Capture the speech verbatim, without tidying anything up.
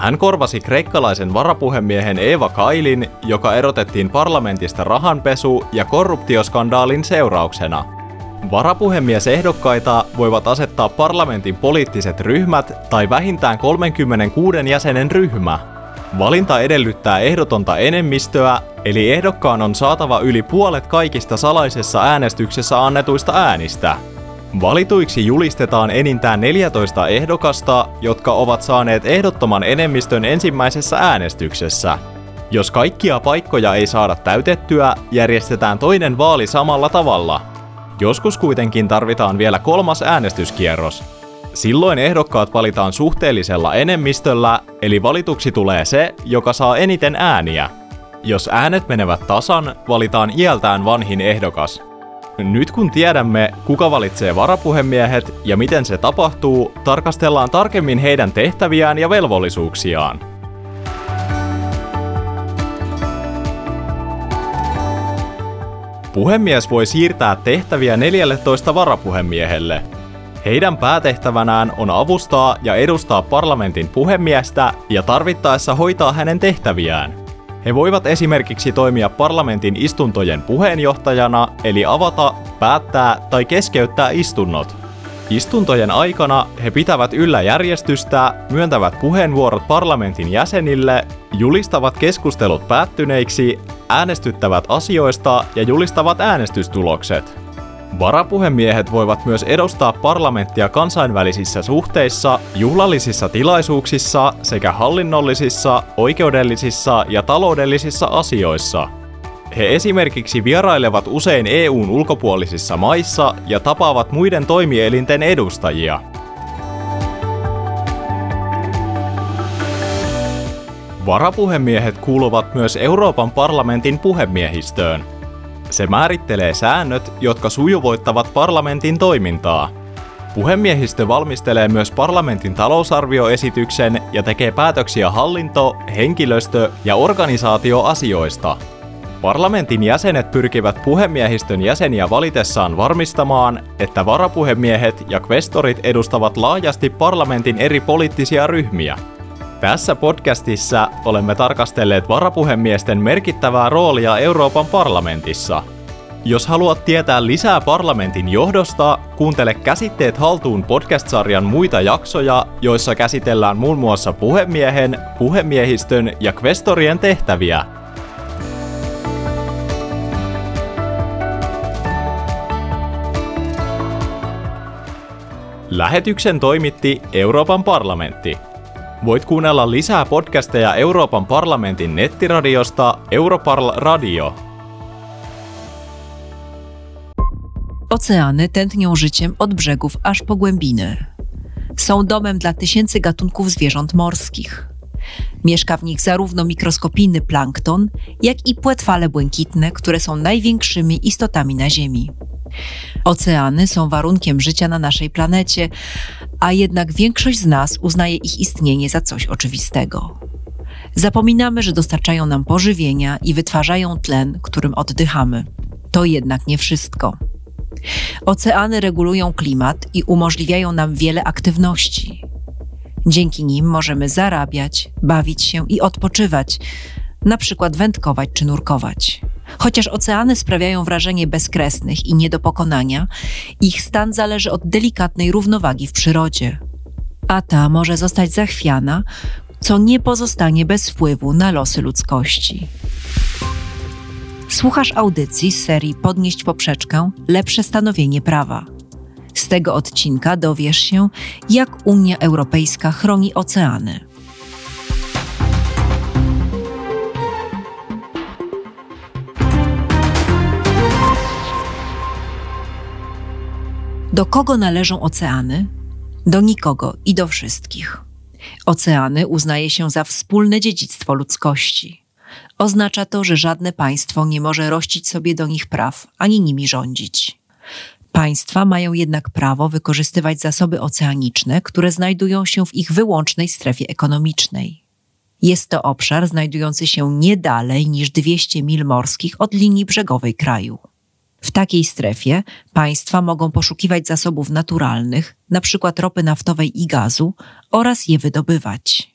Hän korvasi kreikkalaisen varapuhemiehen Eva Kailin, joka erotettiin parlamentista rahanpesu- ja korruptioskandaalin seurauksena. Varapuhemiesehdokkaita voivat asettaa parlamentin poliittiset ryhmät tai vähintään kolmekymmentäkuusi jäsenen ryhmä. Valinta edellyttää ehdotonta enemmistöä, eli ehdokkaan on saatava yli puolet kaikista salaisessa äänestyksessä annetuista äänistä. Valituiksi julistetaan enintään neljätoista ehdokasta, jotka ovat saaneet ehdottoman enemmistön ensimmäisessä äänestyksessä. Jos kaikkia paikkoja ei saada täytettyä, järjestetään toinen vaali samalla tavalla. Joskus kuitenkin tarvitaan vielä kolmas äänestyskierros. Silloin ehdokkaat valitaan suhteellisella enemmistöllä, eli valituksi tulee se, joka saa eniten ääniä. Jos äänet menevät tasan, valitaan iältään vanhin ehdokas. Nyt kun tiedämme, kuka valitsee varapuhemiehet ja miten se tapahtuu, tarkastellaan tarkemmin heidän tehtäviään ja velvollisuuksiaan. Puhemies voi siirtää tehtäviä neljälletoista varapuhemiehelle. Heidän päätehtävänään on avustaa ja edustaa parlamentin puhemiestä ja tarvittaessa hoitaa hänen tehtäviään. He voivat esimerkiksi toimia parlamentin istuntojen puheenjohtajana, eli avata, päättää tai keskeyttää istunnot. Istuntojen aikana he pitävät yllä järjestystä, myöntävät puheenvuorot parlamentin jäsenille, julistavat keskustelut päättyneiksi, äänestyttävät asioista ja julistavat äänestystulokset. Varapuhemiehet voivat myös edustaa parlamenttia kansainvälisissä suhteissa, juhlallisissa tilaisuuksissa sekä hallinnollisissa, oikeudellisissa ja taloudellisissa asioissa. He esimerkiksi vierailevat usein E U:n ulkopuolisissa maissa ja tapaavat muiden toimielinten edustajia. Varapuhemiehet kuuluvat myös Euroopan parlamentin puhemiehistöön. Se määrittelee säännöt, jotka sujuvoittavat parlamentin toimintaa. Puhemiehistö valmistelee myös parlamentin talousarvioesityksen ja tekee päätöksiä hallinto-, henkilöstö- ja organisaatioasioista. Parlamentin jäsenet pyrkivät puhemiehistön jäseniä valitessaan varmistamaan, että varapuhemiehet ja kvestorit edustavat laajasti parlamentin eri poliittisia ryhmiä. Tässä podcastissa olemme tarkastelleet varapuhemiesten merkittävää roolia Euroopan parlamentissa. Jos haluat tietää lisää parlamentin johdosta, kuuntele Käsitteet haltuun podcast-sarjan muita jaksoja, joissa käsitellään muun muassa puhemiehen, puhemiehistön ja kvestorien tehtäviä. Lähetyksen toimitti Euroopan parlamentti. Voit kuunnella lisää podcasteja Euroopan parlamentin nettiradiosta Europarl Radio. Oceany tętnią życiem od brzegów aż po głębiny. Są domem dla tysięcy gatunków zwierząt morskich. Mieszka w nich zarówno mikroskopijny plankton, jak i płetwale błękitne, które są największymi istotami na Ziemi. Oceany są warunkiem życia na naszej planecie, a jednak większość z nas uznaje ich istnienie za coś oczywistego. Zapominamy, że dostarczają nam pożywienia i wytwarzają tlen, którym oddychamy. To jednak nie wszystko. Oceany regulują klimat i umożliwiają nam wiele aktywności. Dzięki nim możemy zarabiać, bawić się i odpoczywać, na przykład wędkować czy nurkować. Chociaż oceany sprawiają wrażenie bezkresnych i nie do pokonania, ich stan zależy od delikatnej równowagi w przyrodzie. A ta może zostać zachwiana, co nie pozostanie bez wpływu na losy ludzkości. Słuchasz audycji z serii Podnieść poprzeczkę – lepsze stanowienie prawa. Z tego odcinka dowiesz się, jak Unia Europejska chroni oceany. Do kogo należą oceany? Do nikogo i do wszystkich. Oceany uznaje się za wspólne dziedzictwo ludzkości. Oznacza to, że żadne państwo nie może rościć sobie do nich praw, ani nimi rządzić. Państwa mają jednak prawo wykorzystywać zasoby oceaniczne, które znajdują się w ich wyłącznej strefie ekonomicznej. Jest to obszar znajdujący się nie dalej niż dwieście mil morskich od linii brzegowej kraju. W takiej strefie państwa mogą poszukiwać zasobów naturalnych, np. ropy naftowej i gazu, oraz je wydobywać.